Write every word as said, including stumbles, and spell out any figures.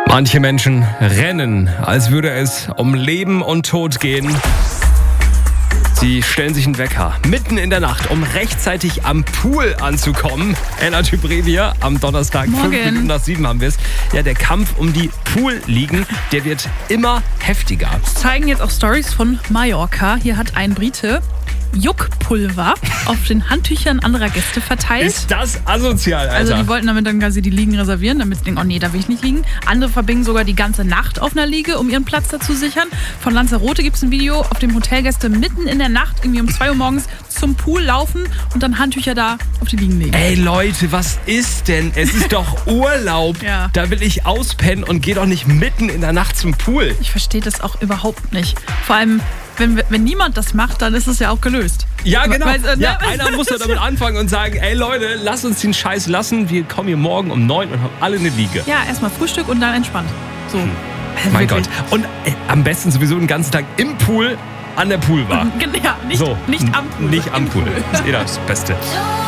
Manche Menschen rennen, als würde es um Leben und Tod gehen. Sie stellen sich einen Wecker mitten in der Nacht, um rechtzeitig am Pool anzukommen. Ella Tybrevia, am Donnerstag, Morgen. fünf Minuten nach sieben haben wir es. Ja, der Kampf um die Poolliegen, der wird immer heftiger. Das zeigen jetzt auch Stories von Mallorca. Hier hat ein Brite Juckpulver auf den Handtüchern anderer Gäste verteilt. Ist das asozial, Alter? Also die wollten damit dann quasi die Liegen reservieren, damit sie denken, oh nee, da will ich nicht liegen. Andere verbringen sogar die ganze Nacht auf einer Liege, um ihren Platz da zu sichern. Von Lanzarote gibt es ein Video, auf dem Hotelgäste mitten in der Nacht, irgendwie um zwei Uhr morgens, zum Pool laufen und dann Handtücher da auf die Liegen legen. Ey Leute, was ist denn? Es ist doch Urlaub. Ja. Da will ich auspennen und gehe doch nicht mitten in der Nacht zum Pool. Ich verstehe das auch überhaupt nicht. Vor allem, wenn, wenn niemand das macht, dann ist es ja auch gelöst. Ja, genau. Weißt du, ne? Ja, einer muss ja damit anfangen und sagen, ey Leute, lasst uns den Scheiß lassen. Wir kommen hier morgen um neun und haben alle eine Liege. Ja, erstmal Frühstück und dann entspannt. So. Hm. Mein Wirklich. Gott. Und äh, am besten sowieso den ganzen Tag im Pool an der Poolbar. Ja, nicht, So. nicht am Pool. Nicht am Im Pool. Das ist eh das Beste.